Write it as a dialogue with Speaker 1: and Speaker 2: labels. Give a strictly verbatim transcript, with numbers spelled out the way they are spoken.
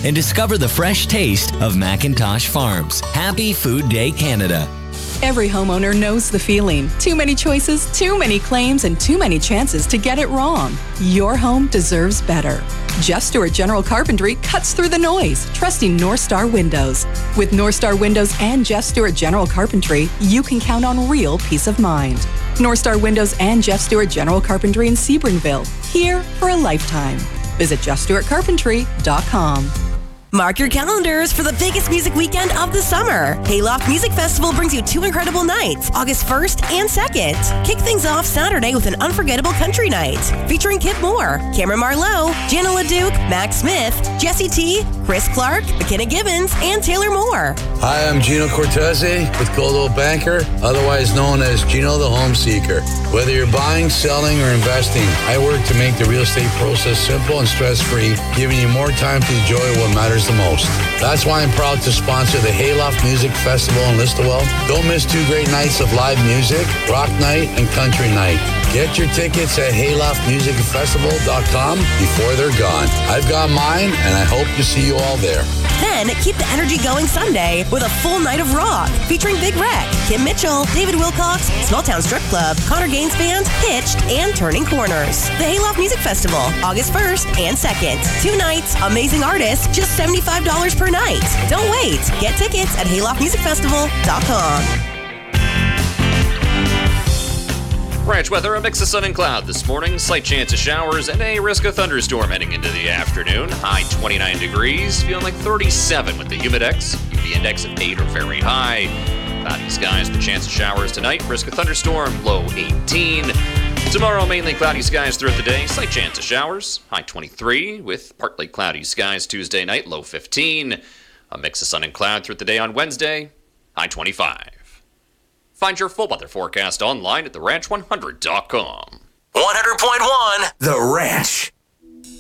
Speaker 1: and discover the fresh taste of McIntosh Farms. Happy Food Day, Canada.
Speaker 2: Every homeowner knows the feeling. Too many choices, too many claims, and too many chances to get it wrong. Your home deserves better. Jeff Stewart General Carpentry cuts through the noise, trusting North Star Windows. With North Star Windows and Jeff Stewart General Carpentry, you can count on real peace of mind. North Star Windows and Jeff Stewart General Carpentry in Sebringville, here for a lifetime. Visit jeff stewart carpentry dot com.
Speaker 3: Mark your calendars for the biggest music weekend of the summer. Hayloft Music Festival brings you two incredible nights, August first and second. Kick things off Saturday with an unforgettable country night, featuring Kip Moore, Cameron Marlowe, Jana LaDuke, Max Smith, Jesse T, Chris Clark, McKenna Gibbons, and Taylor Moore.
Speaker 4: Hi, I'm Gino Cortese with Coldwell Banker, otherwise known as Gino the Home Seeker. Whether you're buying, selling, or investing, I work to make the real estate process simple and stress-free, giving you more time to enjoy what matters the most. That's why I'm proud to sponsor the Hayloft Music Festival in Listowel. Don't miss two great nights of live music, rock night and country night. Get your tickets at hayloft music festival dot com before they're gone. I've got mine, and I hope to see you all there.
Speaker 3: Then keep the energy going Sunday with a full night of rock featuring Big Wreck, Kim Mitchell, David Wilcox, Small Town Strip Club, Connor Gaines Band, Hitched, and Turning Corners. The Hayloft Music Festival, August first and second. Two nights, amazing artists, just seventy-five dollars per night. Don't wait. Get tickets at hayloft music festival dot com.
Speaker 5: Ranch weather, a mix of sun and cloud this morning, slight chance of showers, and a risk of thunderstorm heading into the afternoon. High twenty-nine degrees, feeling like thirty-seven with the humidex. U V index of eight or very high. Cloudy skies with chance of showers tonight, risk of thunderstorm, low eighteen. Tomorrow, mainly cloudy skies throughout the day, slight chance of showers. High twenty-three with partly cloudy skies Tuesday night, low fifteen. A mix of sun and cloud throughout the day on Wednesday, high twenty-five. Find your full weather forecast online at the ranch one hundred dot com.
Speaker 6: one hundred point one The Ranch.